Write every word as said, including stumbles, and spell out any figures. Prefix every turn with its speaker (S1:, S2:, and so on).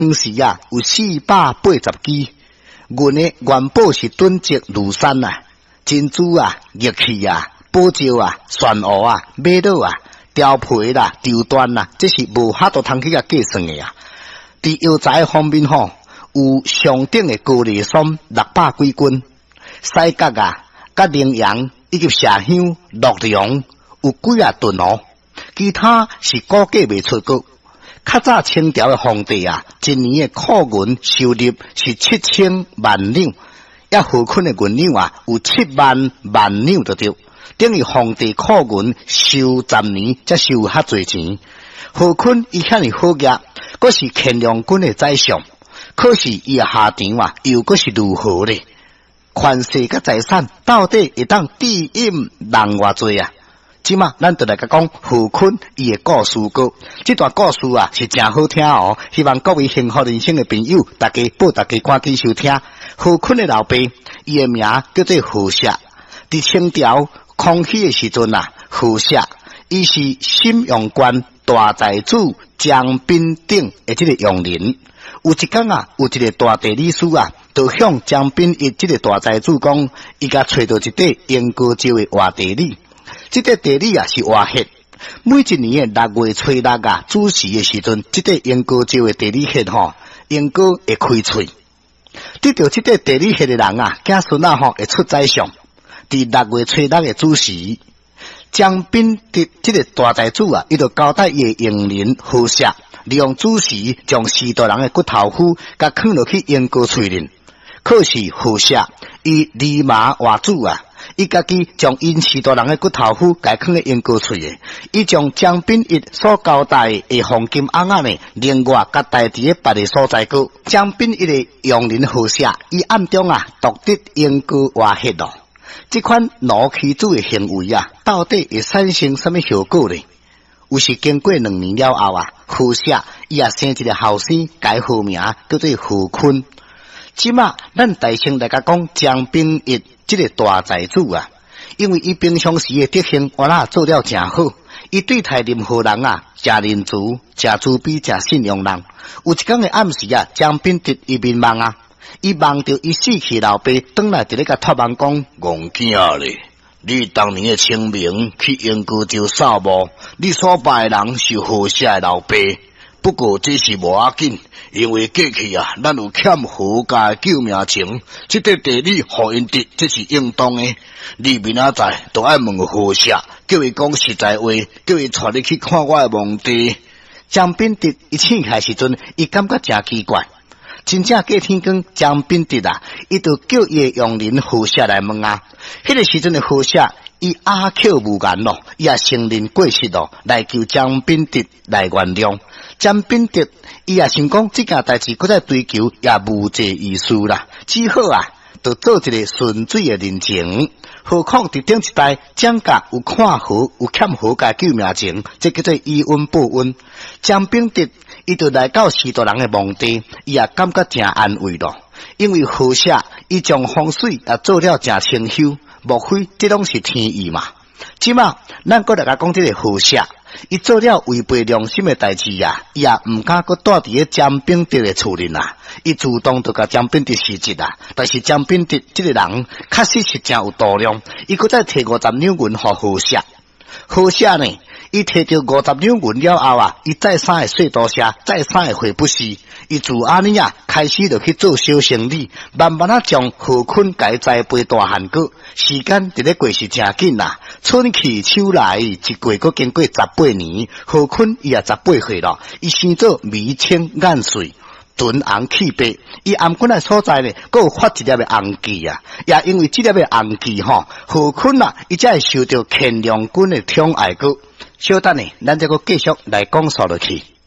S1: 当时啊有四百八十支，阮的元宝是囤积如山啊，珍珠啊、玉器啊、宝石啊、玄蚵啊、马刀啊、雕皮啦、绸缎啦，这是无哈多通去甲计算的啊。伫药材方面吼，有上等的高丽参六百几斤，西角啊、甲羚羊以及麝香、洛阳有几啊吨哦，其他是估计袂出个。较早清朝的皇帝啊，一年的库银收入是七千万两，也河昆的银两啊有七万万两就对，等于皇帝库银收十年才收遐侪钱。河昆伊遐尼好业，阁是乾隆军的宰相，可是伊的下场啊又阁是如何咧？权势甲财产到底会当抵引人偌侪啊？即嘛，咱就来甲讲河昆伊的故事歌。这段故事啊是真好听哦，希望各位幸福人生的朋友，大家报大家赶紧收听。河昆的老爸，伊的名叫做河石。伫清朝康熙的时阵啊，河石伊是沈阳县大财主江彬鼎的这个佣人。有一天啊，有一个大地理师啊，就向江彬一这个大财主讲，伊甲找到一块英高州的活地理。这块地理啊是活血，每一年的六月初六啊，子时的时阵，这块英高州的地理血吼，英高会开喙。得到这块地理血的人啊，子孙啊吼会出宰相。伫六月初六的子时，江彬的这个大财主啊，伊就交代伊的佣人河石，利用子时将四大人的骨头骨甲放落去英高喙里。可是河石伊立马换主啊！伊家己将因四大人的骨头骨改放喺英高喙的，伊将江彬一所交代的黄金饔仔呢，另外甲带伫咧别个所在个江彬一的用人河石，伊暗中啊夺得英高活血咯。这款奴隶主的行为啊，到底会产生什么效果呢？有时经过两年了后啊，河石伊也生一个后生，改号名叫做河昆。即马咱大声来甲讲江彬一这个大财主啊，因为伊平常时的德行我那做了真好，伊对待任何人啊，真仁慈、真慈悲、真信用人。有一天的暗时啊，江彬一伊面梦啊，伊梦到伊死去老爸转来伫咧甲托梦讲，戆囝咧，你当年的清明去英高州扫墓，你所拜的人是河石的老爸。不过这是无要紧，因为过去啊，咱有欠何家救命情，这块地理互因得，这是应当的。你明仔载都爱问河石，叫伊讲实在话，叫伊带你去看我的墓地。江彬一一醒起来时阵，伊感觉真奇怪。真正过天光，江彬一啊，伊就叫伊的佣人河石来问啊。迄个时阵的河石，伊阿口无言咯，伊也承认过失咯，来求江彬一来原谅。江彬一伊也想讲，这件代志搁再追求也无济意思啦，只好啊，就做一个顺水的人情。何况伫顶一代蒋家有看好，有欠好家救命情，这叫做以恩报恩。江彬一伊就来到四大人的墓地，伊也感觉真安慰咯，因为河石伊将风水也做了真清秀，莫非这拢是天意嘛？即马咱搁来甲讲这个河石。伊做了违背良心的代志啊，伊也毋敢搁住伫咧江彬一的厝里啦。伊主动就甲江彬一辞职啊，但是江彬一这个人确实是真有度量，伊搁再摕五十两银互河石。河石呢，伊摕到五十两银了后啊，伊再三会说多谢，再三会回不是。伊自安尼啊，开始就去做小生意，慢慢啊将河昆改栽培大汉个。时间伫咧过是真紧啦，春去秋来，一过阁经过十八年，河昆伊也十八岁咯，伊生做眉清眼水。唇红气白，伊颔管的所在呢，阁有发一粒的红痣啊！也因为这粒的红痣吼，河昆啊，伊才会受到乾隆军的宠爱个。小等呢，咱再阁继续来讲述落去。